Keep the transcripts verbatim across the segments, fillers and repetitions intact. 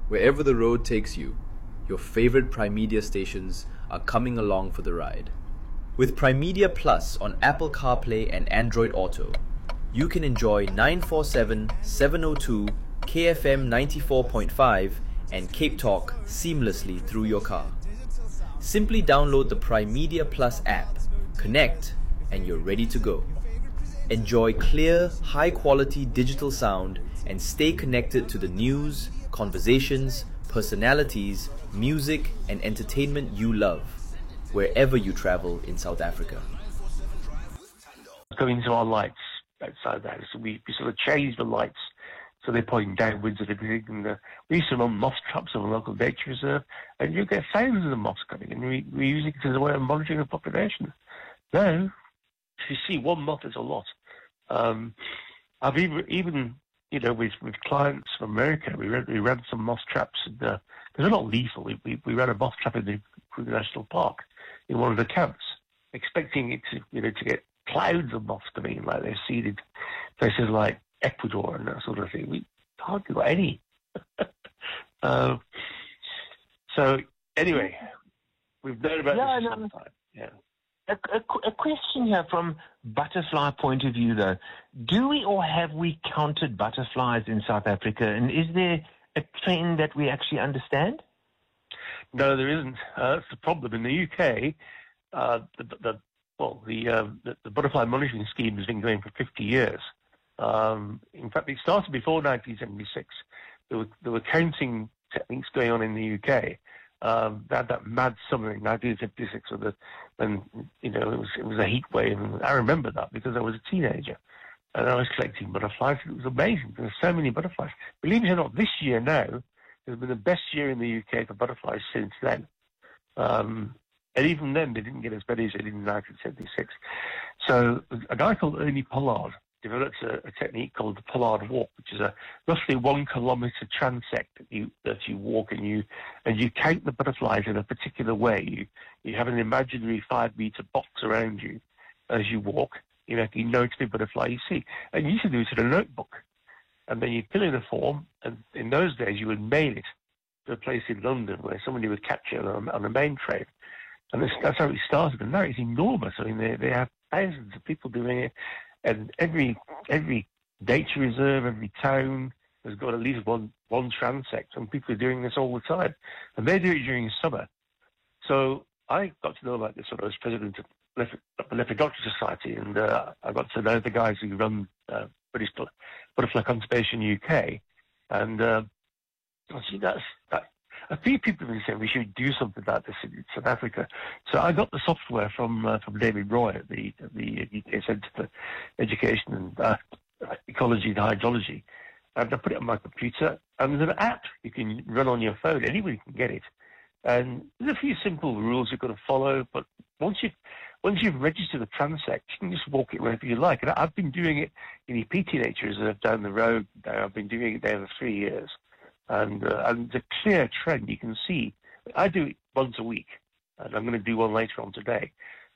Wherever the road takes you, your favorite Primedia stations are coming along for the ride. With Primedia Plus on Apple CarPlay and Android Auto, you can enjoy nine forty-seven, seven oh two, K F M ninety-four point five and Cape Talk seamlessly through your car. Simply download the Primedia Plus app, connect, and you're ready to go. Enjoy clear, high-quality digital sound and stay connected to the news, conversations, personalities, music, and entertainment you love, wherever you travel in South Africa. Going to our lights outside the house, we, we sort of changed the lights so they're pointing downwards and everything. And uh, we used to run moth traps on a local nature reserve, and you get thousands of moths coming, and we, we're using it as a way of monitoring the population. Now, if you see one moth, is a lot. Um, I've even, even you know, with, with clients from America, we ran, we ran some moth traps, and uh, they're not lethal. We, we, we ran a moth trap in the Kruger National Park in one of the camps, expecting it to, you know, to get clouds of moths coming in, like they've seen in places like Ecuador and that sort of thing. We hardly got any. uh, so anyway, we've known about yeah, this for no, some time. Yeah. A, a, a question here from butterfly point of view, though. Do we or have we counted butterflies in South Africa? And is there a trend that we actually understand? No, there isn't. Uh, that's the problem. In the U K, uh, the, the, well, the, uh, the, the butterfly monitoring scheme has been going for fifty years. Um, in fact, it started before nineteen seventy-six. There were, there were counting techniques going on in the U K. Um, they had that mad summer in nineteen fifty-six when, the, when you know, it was, it was a heat wave. And I remember that because I was a teenager and I was collecting butterflies. It was amazing. There were so many butterflies. Believe it or not, this year now has been the best year in the U K for butterflies since then. Um, and even then, they didn't get as many as they did in nineteen seventy-six. So a guy called Ernie Pollard developed a, a technique called the Pollard Walk, which is a roughly one kilometre transect that you that you walk and you and you count the butterflies in a particular way. You you have an imaginary five metre box around you as you walk. You know, you know it's the butterfly you see, and you used to do it in a notebook, and then you fill in a form. And in those days, you would mail it to a place in London where somebody would capture it on, on a main train, and this, that's how it started. And now it's enormous. I mean, they they have thousands of people doing it. And every every nature reserve, every town has got at least one one transect, and people are doing this all the time. And they do it during summer. So I got to know about this when I was president of the Lepidopterist Society, and uh, I got to know the guys who run uh, British Butterfly Conservation U K. And uh, I see that's that. A few people have been saying we should do something about this in South Africa. So I got the software from uh, from David Roy at the at the U K Centre for Education and uh, Ecology and Hydrology, and I put it on my computer. And there's an app you can run on your phone. Anybody can get it. And there's a few simple rules you've got to follow. But once you once you've registered the transect, you can just walk it wherever you like. And I've been doing it in the P T Nature Reserve down the road. I've been doing it there for three years. And, uh, and the clear trend you can see, I do it once a week, and I'm going to do one later on today.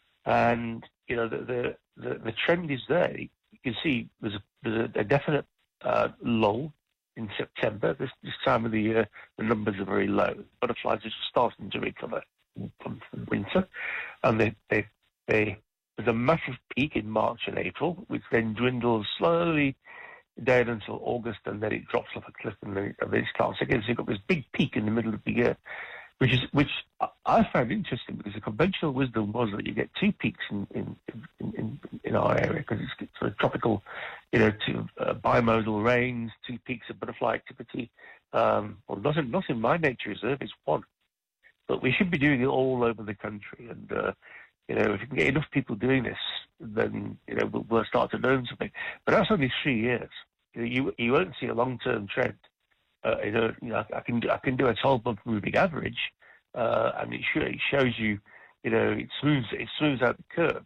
And, you know, the the, the, the trend is there. You can see there's a, there's a definite uh, lull in September. This, this time of the year, the numbers are very low. Butterflies are just starting to recover from winter. And they, they, they, there's a massive peak in March and April, which then dwindles slowly down until August, and then it drops off a cliff, and then it, and then it starts again. So you've got this big peak in the middle of the year, which is which I found interesting because the conventional wisdom was that you get two peaks in in in, in, in our area because it's sort of tropical, you know, two uh, bimodal rains, two peaks of butterfly activity. Um, well, not in, not in my nature reserve, it's one, but we should be doing it all over the country, and uh, you know, if you can get enough people doing this, then you know we'll, we'll start to learn something. But that's only three years. You know, you, you won't see a long-term trend. Uh, you know, you know, I can I can do a twelve-month moving average, uh, and it, show, it shows you, you know, it smooths it smooths out the curve.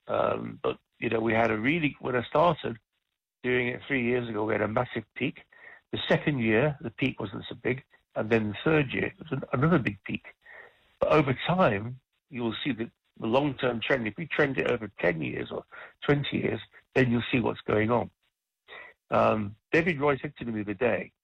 Um, but you know, we had a really when I started doing it three years ago, we had a massive peak. The second year, the peak wasn't so big, and then the third year, it was an, another big peak. But over time, you will see that the long-term trend. If we trend it over ten years or twenty years, then you'll see what's going on. Um, David Roy said to me the other day,